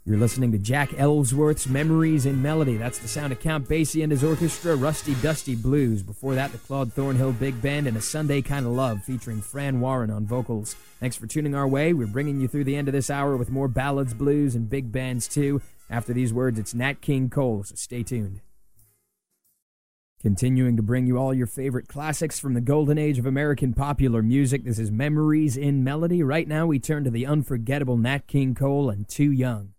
You're listening to Jack Ellsworth's Memories in Melody. That's the sound of Count Basie and his orchestra, Rusty Dusty Blues. Before that, the Claude Thornhill Big Band and A Sunday Kind of Love featuring Fran Warren on vocals. Thanks for tuning our way. We're bringing you through the end of this hour with more ballads, blues, and big bands too. After these words, it's Nat King Cole, so stay tuned. Continuing to bring you all your favorite classics from the golden age of American popular music, this is Memories in Melody. Right now, we turn to the unforgettable Nat King Cole and Too Young.